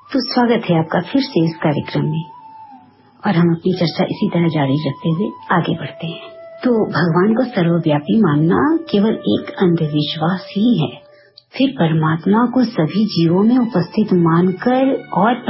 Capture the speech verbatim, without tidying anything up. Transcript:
तो स्वागत है आपका फिर से इस कार्यक्रम में और हम अपनी चर्चा इसी तरह जारी रखते हुए आगे बढ़ते हैं। तो भगवान को सर्वव्यापी मानना केवल एक अंधविश्वास ही है। फिर परमात्मा को सभी जीवों में उपस्थित मानकर और